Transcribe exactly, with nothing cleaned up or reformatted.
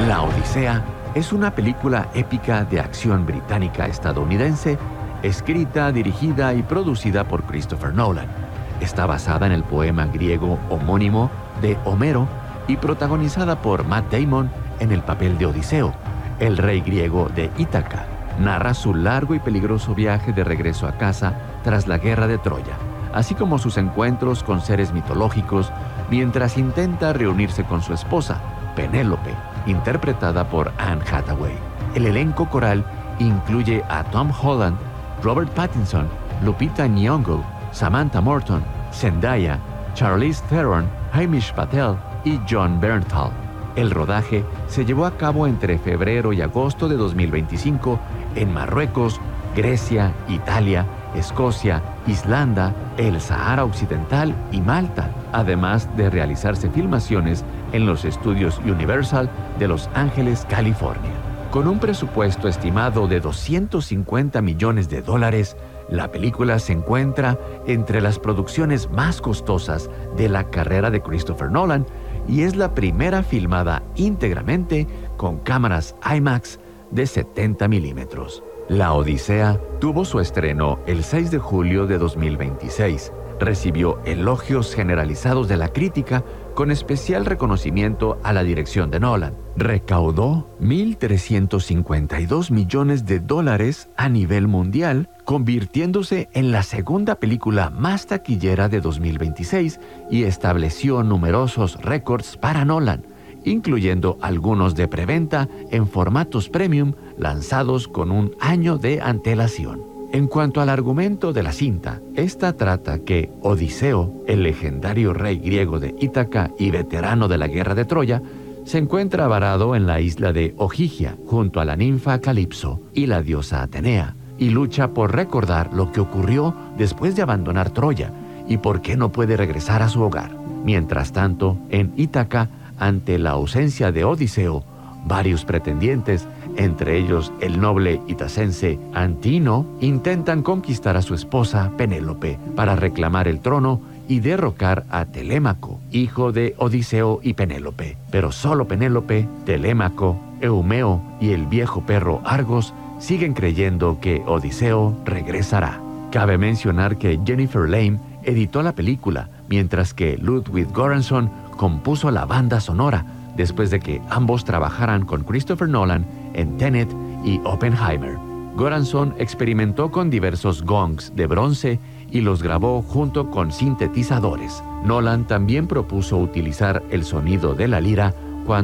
La Odisea es una película épica de acción británica-estadounidense, escrita, dirigida y producida por Christopher Nolan. Está basada en el poema griego homónimo de Homero y protagonizada por Matt Damon en el papel de Odiseo, el rey griego de Ítaca. Narra su largo y peligroso viaje de regreso a casa tras la guerra de Troya, así como sus encuentros con seres mitológicos mientras intenta reunirse con su esposa, Penélope, interpretada por Anne Hathaway. El elenco coral incluye a Tom Holland, Robert Pattinson, Lupita Nyong'o, Samantha Morton, Zendaya, Charlize Theron, Hamish Patel y Jon Bernthal. El rodaje se llevó a cabo entre febrero y agosto de dos mil veinticinco en Marruecos, Grecia, Italia, Escocia, Islanda, el Sahara Occidental y Malta, además de realizarse filmaciones en los estudios Universal de Los Ángeles, California. Con un presupuesto estimado de doscientos cincuenta millones de dólares, la película se encuentra entre las producciones más costosas de la carrera de Christopher Nolan y es la primera filmada íntegramente con cámaras IMAX de setenta milímetros. La Odisea tuvo su estreno el seis de julio de dos mil veintiséis. Recibió elogios generalizados de la crítica, con especial reconocimiento a la dirección de Nolan. Recaudó mil trescientos cincuenta y dos millones de dólares a nivel mundial, convirtiéndose en la segunda película más taquillera de dos mil veintiséis y estableció numerosos récords para Nolan, incluyendo algunos de preventa en formatos premium lanzados con un año de antelación. En cuanto al argumento de la cinta, esta trata que Odiseo, el legendario rey griego de Ítaca y veterano de la guerra de Troya, se encuentra varado en la isla de Ogygia junto a la ninfa Calipso y la diosa Atenea, y lucha por recordar lo que ocurrió después de abandonar Troya y por qué no puede regresar a su hogar. Mientras tanto, en Ítaca, ante la ausencia de Odiseo, varios pretendientes, entre ellos el noble itacense Antino, intentan conquistar a su esposa Penélope para reclamar el trono y derrocar a Telémaco, hijo de Odiseo y Penélope. Pero solo Penélope, Telémaco, Eumeo y el viejo perro Argos siguen creyendo que Odiseo regresará. Cabe mencionar que Jennifer Lame editó la película, mientras que Ludwig Göransson compuso la banda sonora, después de que ambos trabajaran con Christopher Nolan en Tenet y Oppenheimer. Göransson experimentó con diversos gongs de bronce y los grabó junto con sintetizadores. Nolan también propuso utilizar el sonido de la lira